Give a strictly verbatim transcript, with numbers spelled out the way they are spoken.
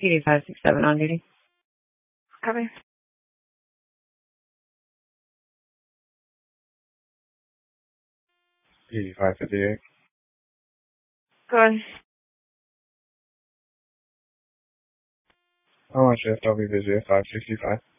P D five six seven on duty. Copy. P D five fifty-eight. Go ahead. How much F W busy at five sixty-five?